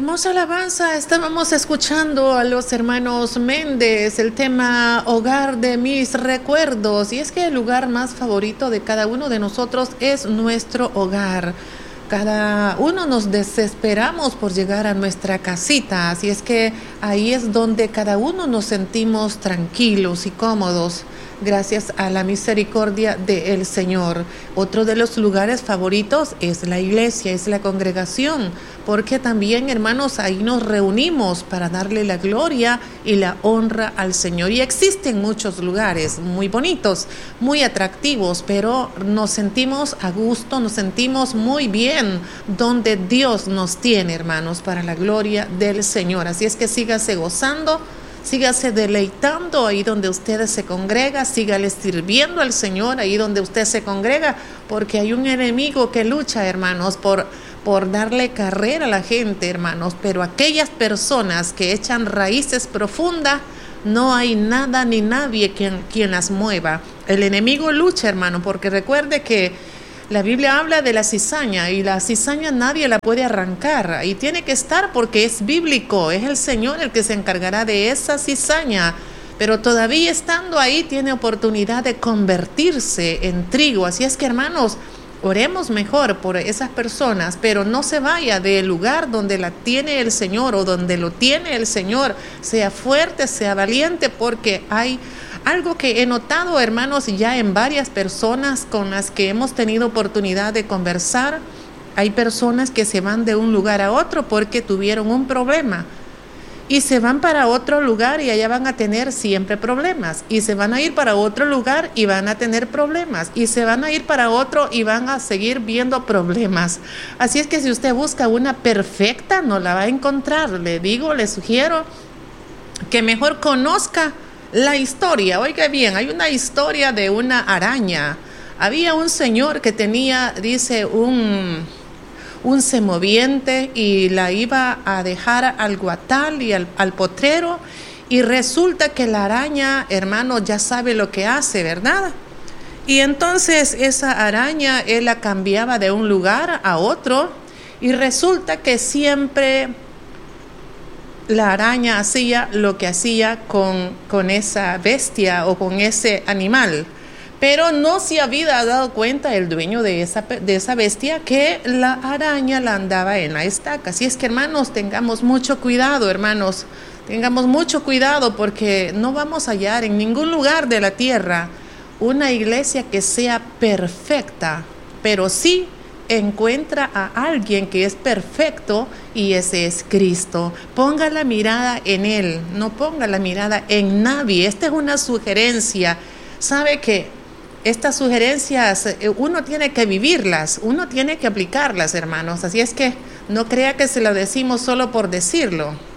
Hermosa alabanza, estábamos escuchando a los hermanos Méndez, el tema Hogar de mis recuerdos, y es que el lugar más favorito de cada uno de nosotros es nuestro hogar. Cada uno nos desesperamos por llegar a nuestra casita, así es que ahí es donde cada uno nos sentimos tranquilos y cómodos, gracias a la misericordia del Señor. Otro de los lugares favoritos es la iglesia, es la congregación, porque también, hermanos, ahí nos reunimos para darle la gloria y la honra al Señor. Y existen muchos lugares muy bonitos, muy atractivos, pero nos sentimos a gusto, nos sentimos muy bien donde Dios nos tiene, hermanos, para la gloria del Señor. Así es que sígase gozando, sígase deleitando ahí donde usted se congrega, sígale sirviendo al Señor ahí donde usted se congrega, porque hay un enemigo que lucha, hermanos, por darle carrera a la gente, hermanos, pero aquellas personas que echan raíces profundas, no hay nada ni nadie quien las mueva. El enemigo lucha, hermano, porque recuerde que la Biblia habla de la cizaña, y la cizaña nadie la puede arrancar. Ahí tiene que estar porque es bíblico, es el Señor el que se encargará de esa cizaña. Pero todavía estando ahí tiene oportunidad de convertirse en trigo. Así es que, hermanos, oremos mejor por esas personas, pero no se vaya del lugar donde la tiene el Señor o donde lo tiene el Señor. Sea fuerte, sea valiente, porque hay algo que he notado, hermanos, ya en varias personas con las que hemos tenido oportunidad de conversar. Hay personas que se van de un lugar a otro porque tuvieron un problema y se van para otro lugar y allá van a tener siempre problemas, y se van a ir para otro lugar y van a tener problemas, y se van a ir para otro y van a seguir viendo problemas. Así es que si usted busca una perfecta, no la va a encontrar. Le sugiero que mejor conozca la historia. Oiga bien, hay una historia de una araña. Había un señor que tenía, dice, un semoviente, y la iba a dejar al guatal y al potrero, y resulta que la araña, hermano, ya sabe lo que hace, ¿verdad? Y entonces esa araña, él la cambiaba de un lugar a otro, y resulta que siempre la araña hacía lo que hacía con esa bestia o con ese animal, pero no se había dado cuenta el dueño de esa bestia que la araña la andaba en la estaca. Así es que, hermanos, tengamos mucho cuidado, hermanos, tengamos mucho cuidado, porque no vamos a hallar en ningún lugar de la tierra una iglesia que sea perfecta, pero sí encuentra a alguien que es perfecto, y ese es Cristo. Ponga la mirada en Él, no ponga la mirada en nadie. Esta es una sugerencia. Sabe que estas sugerencias uno tiene que vivirlas, uno tiene que aplicarlas, hermanos. Así es que no crea que se lo decimos solo por decirlo.